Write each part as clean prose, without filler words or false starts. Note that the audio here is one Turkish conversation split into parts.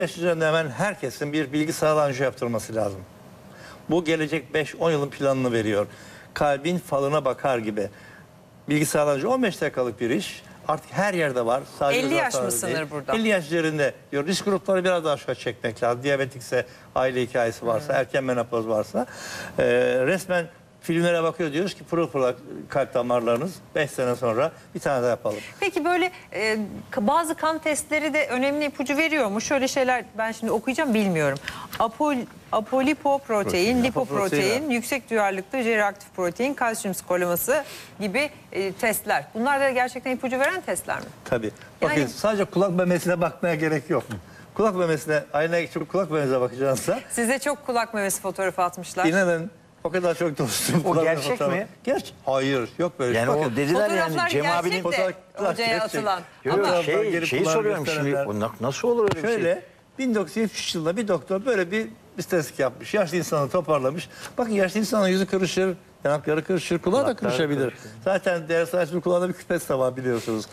yaş üzerinde hemen herkesin bir bilgisayar anjiyo yaptırması lazım. Bu gelecek 5-10 yılın planını veriyor. Kalbin falına bakar gibi. Bilgisayar anjiyo 15 dakikalık bir iş. Artık her yerde var. Sadece 50 yaş mı değil. sınır burada? 50 yaş üzerinde diyor. Risk grupları biraz daha aşağı çekmek lazım. Diyabetikse, aile hikayesi varsa, erken menopoz varsa. Resmen filmlere bakıyor, diyoruz ki pırıl pırıl kalp damarlarınız 5 sene sonra bir tane daha yapalım. Peki böyle bazı kan testleri de önemli ipucu veriyor mu? Şöyle şeyler ben şimdi okuyacağım, bilmiyorum. Apolipoprotein, lipoprotein, yüksek duyarlılıklı C-reaktif protein, kalsiyum skolaması gibi testler. Bunlar da gerçekten ipucu veren testler mi? Tabii. Bakın Yani- sadece kulak memesine bakmaya gerek yok. Kulak memesine, aynaya geçip kulak memesine bakacağınızsa Size çok kulak memesi fotoğrafı atmışlar. inanın o kadar çok dostum. O kulak gerçek fotoğrafı. mi? Gerçek. Hayır, yok böyle. Yani Bakın, o dediler Fotoğraflar yani Cem abinin... gerçek de fotoğraflar hocaya gerçek. atılan. Yok, Ama Fotoğraflar şeyi gelip kulağını soruyorum şimdi. gösterenler. Nasıl olur öyle bir şey? Şöyle 1973 yılında bir doktor böyle bir istatistik yapmış. Yaşlı insanı toparlamış. Bakın yaşlı insanın yüzü kırışır, yanakları kırışır, kulağı da Kulaklar kırışabilir. kırışır. Zaten değer sahibi kulağında bir küpesi de var, biliyorsunuz.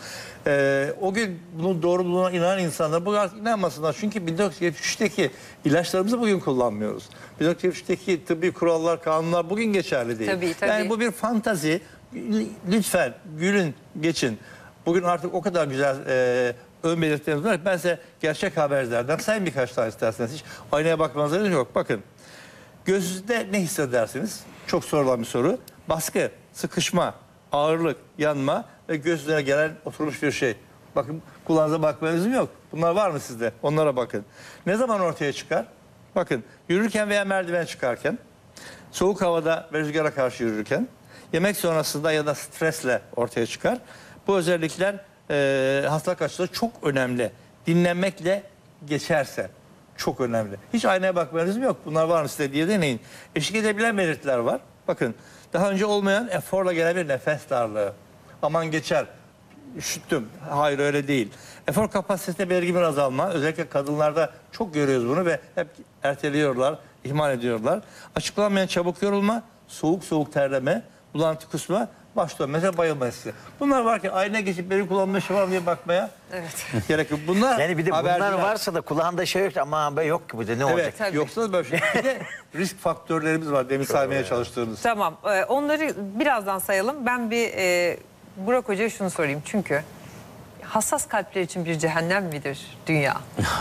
O gün bunun doğru bulduğuna inanan insanlar bugün artık inanmasınlar. Çünkü 1973'teki ilaçlarımızı bugün kullanmıyoruz. 1973'teki tıbbi kurallar, kanunlar bugün geçerli değil. Tabii, tabii. Yani bu bir fantazi. Lütfen gülün, geçin. Bugün artık o kadar güzel ön belirtilerimiz var. Ben size gerçek haberlerden sayın birkaç tane isterseniz. Hiç aynaya bakmanıza gerek yok. Bakın, gözünüzde ne hissedersiniz? Çok sorulan bir soru. Baskı, sıkışma, ağırlık, yanma ve gözlere gelen oturmuş bir şey. Bakın, kulağınıza bakmanız yok. Bunlar var mı sizde? Onlara bakın. Ne zaman ortaya çıkar? Bakın, yürürken veya merdiven çıkarken, soğuk havada ve rüzgara karşı yürürken, yemek sonrasında ya da stresle ortaya çıkar. Bu özellikler hastalık açısından çok önemli. Dinlenmekle geçerse çok önemli. Hiç aynaya bakmanız yok. Bunlar var mı size diye deneyin. Eşlik edebilen belirtiler var. Bakın, daha önce olmayan eforla gelen bir nefes darlığı. Aman geçer, üşüttüm. Hayır, öyle değil. Efor kapasitesinde belirgin bir azalma. Özellikle kadınlarda çok görüyoruz bunu ve hep erteliyorlar, ihmal ediyorlar. Açıklanmayan çabuk yorulma, soğuk terleme, bulantı, kusma, baş dönmesi, bayılma hissi. Bunlar varken aynaya geçip benim kulağımda şey var mı diye bakmaya gerek yok. Bunlar Yani bir de bunlar haberciler. varsa da kulağında şey yok ama be yok ki bu da ne olacak? Evet, Tabii. yoksa da böyle şey. Bir de risk faktörlerimiz var demin saymaya çalıştığınız. Tamam, onları birazdan sayalım. Ben bir Burak Hoca'ya şunu sorayım. Çünkü hassas kalpler için bir cehennem midir dünya?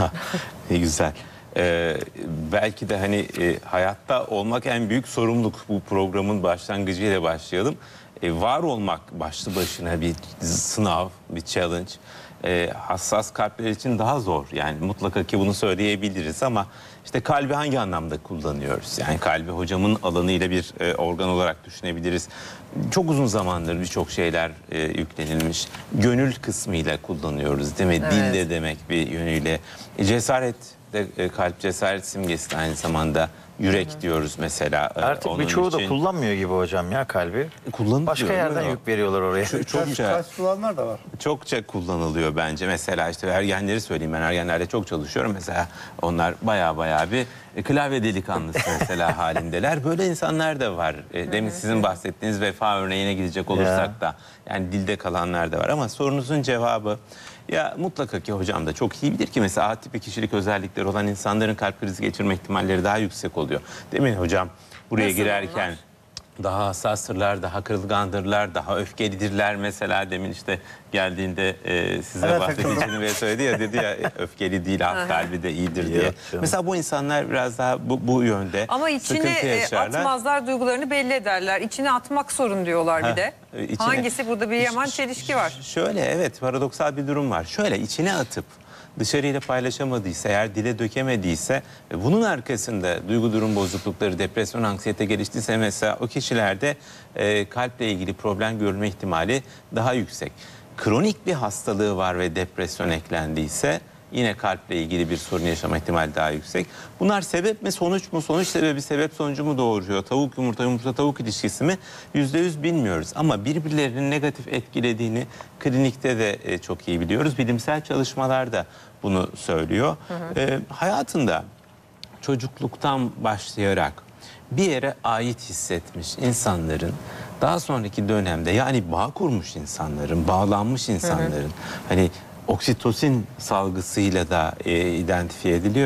Ne güzel. Belki de hani hayatta olmak en büyük sorumluluk. Bu programın başlangıcıyla başlayalım. Var olmak başlı başına bir sınav, bir challenge. Hassas kalpler için daha zor. Yani mutlaka ki bunu söyleyebiliriz ama işte kalbi hangi anlamda kullanıyoruz? Yani kalbi hocamın alanıyla bir organ olarak düşünebiliriz. Çok uzun zamandır birçok şeyler yüklenilmiş. Gönül kısmıyla kullanıyoruz, değil mi? Evet. Dil de demek bir yönüyle. Cesaret de kalp cesaret simgesi aynı zamanda. Yürek diyoruz mesela. Artık onun birçoğu da için. kullanmıyor gibi hocam ya kalbi. Kullanılıyor. Başka yerden yük veriyorlar oraya. Çokça, Kaç kullananlar da var. çokça kullanılıyor bence. Mesela işte ergenleri söyleyeyim, ben ergenlerle çok çalışıyorum. Mesela onlar baya bir klavye delikanlısı mesela halindeler. Böyle insanlar da var. Demin sizin bahsettiğiniz vefa örneğine gidecek olursak da yani dilde kalanlar da var. Ama sorunuzun cevabı, ya mutlaka ki hocam da çok iyi bilir ki mesela atipik kişilik özellikleri olan insanların kalp krizi geçirme ihtimalleri daha yüksek oluyor. Değil mi hocam? Buraya Nasıl girerken onlar? daha hassastırlar, daha kırılgandırlar, daha öfkelidirler. Mesela demin işte geldiğinde size Evet, bahsedeceğini ve söyledi ya, dedi ya öfkeli değil, alt kalbi de iyidir diye. Yok canım. Mesela bu insanlar biraz daha bu yönde Ama sıkıntı içine yaşarlar. atmazlar, duygularını belli ederler. İçine atmak sorun diyorlar bir de. içine- Hangisi? Burada bir yaman çelişki var. Şöyle, evet, paradoksal bir durum var. Şöyle içine atıp dışarıyla paylaşamadıysa, eğer dile dökemediyse ve bunun arkasında duygu durum bozuklukları, depresyon, anksiyete geliştiyse mesela o kişilerde kalple ilgili problem görülme ihtimali daha yüksek. Kronik bir hastalığı var ve depresyon eklendiyse yine kalple ilgili bir sorun yaşama ihtimali daha yüksek. Bunlar sebep mi, sonuç mu? Sonuç sebebi sebep sonucu mu doğuruyor? Tavuk yumurta, yumurta tavuk ilişkisi mi? %100 bilmiyoruz. Ama birbirlerinin negatif etkilediğini klinikte de çok iyi biliyoruz. Bilimsel çalışmalar da bunu söylüyor. Hayatında çocukluktan başlayarak bir yere ait hissetmiş insanların daha sonraki dönemde, yani bağ kurmuş insanların, bağlanmış insanların, hani oksitosin salgısıyla da identifiye ediliyor.